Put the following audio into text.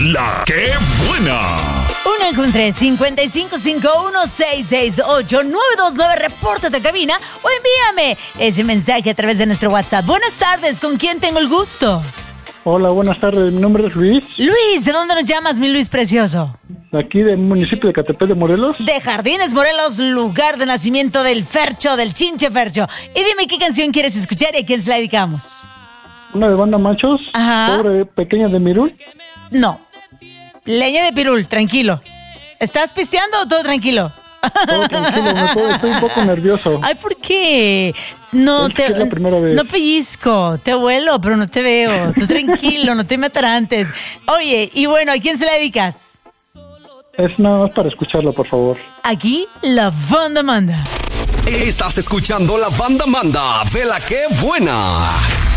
La que buena. 1-3-55-51-668-929. Repórtate a cabina o envíame ese mensaje a través de nuestro WhatsApp. Buenas tardes, ¿con quién tengo el gusto? Hola, buenas tardes. Mi nombre es Luis. Luis, ¿de dónde nos llamas, mi Luis precioso? De aquí del municipio de Catepec de Morelos. De Jardines Morelos, lugar de nacimiento del Fercho, del Chinche Fercho. Y dime qué canción quieres escuchar y a quién se la dedicamos. Una de Banda Machos. Ajá. Pobre Pequeña de Mirul. No. Leña de Pirul, tranquilo. ¿Estás pisteando o todo tranquilo? Todo tranquilo, estoy un poco nervioso. Ay, ¿por qué? No, Es que es la primera vez. No pellizco, te huelo, pero no te veo. Tú tranquilo, no te me atarantes. Oye, y bueno, ¿a quién se la dedicas? Es nada más para escucharlo, por favor. Aquí, la banda manda. Estás escuchando La Banda Manda de La que buena.